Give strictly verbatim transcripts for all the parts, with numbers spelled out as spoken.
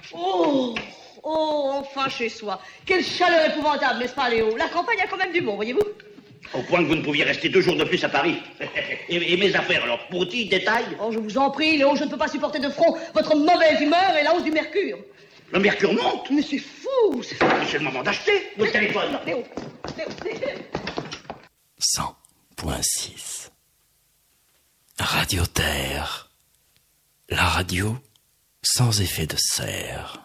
Oh, oh, enfin chez soi. Quelle chaleur épouvantable, n'est-ce pas, Léo? La campagne a quand même du bon, voyez-vous? Au point que vous ne pouviez rester deux jours de plus à Paris. et, et mes affaires, alors, petit détail? Oh, je vous en prie, Léo, je ne peux pas supporter de front votre mauvaise humeur et la hausse du mercure. Le mercure monte? Mais c'est fou, c'est fou. C'est le moment d'acheter votre téléphone. Léo, Léo, Léo. cent point six Radio Terre. La radio sans effet de serre.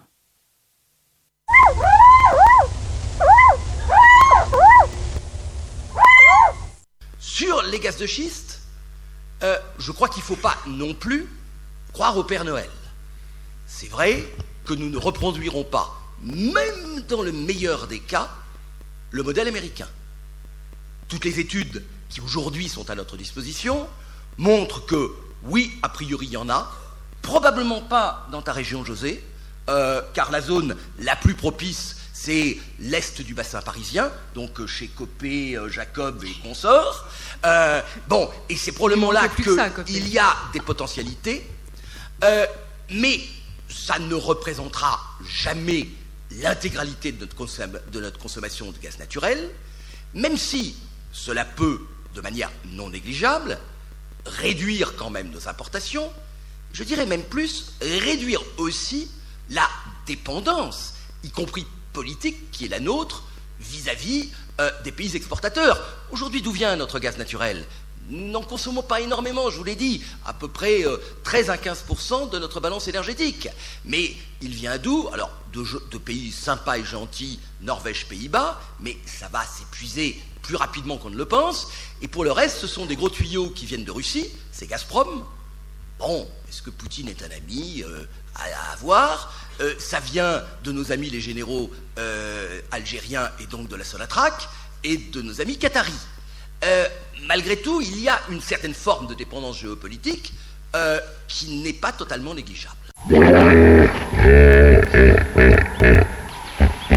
Sur les gaz de schiste, euh, je crois qu'il ne faut pas non plus croire au Père Noël. C'est vrai que nous ne reproduirons pas, même dans le meilleur des cas, le modèle américain. Toutes les études qui aujourd'hui sont à notre disposition montrent que, oui, a priori il y en a, probablement pas dans ta région, José, euh, car la zone la plus propice, c'est l'est du bassin parisien, donc chez Copé, euh, Jacob et consorts. Euh, bon, et c'est probablement là qu'il y a des potentialités, euh, mais ça ne représentera jamais l'intégralité de notre, consom- de notre consommation de gaz naturel, même si cela peut, de manière non négligeable, réduire quand même nos importations, je dirais même plus, réduire aussi la dépendance, y compris politique, qui est la nôtre, vis-à-vis euh, des pays exportateurs. Aujourd'hui, d'où vient notre gaz naturel? Nous n'en consommons pas énormément, je vous l'ai dit, à peu près euh, treize à quinze pour cent de notre balance énergétique. Mais il vient d'où? Alors, de, de pays sympas et gentils, Norvège, Pays-Bas, mais ça va s'épuiser plus rapidement qu'on ne le pense. Et pour le reste, ce sont des gros tuyaux qui viennent de Russie, c'est Gazprom. Bon, est-ce que Poutine est un ami euh, à, à avoir? euh, Ça vient de nos amis les généraux euh, algériens et donc de la Sonatrach et de nos amis qataris. Euh, malgré tout, il y a une certaine forme de dépendance géopolitique euh, qui n'est pas totalement négligeable.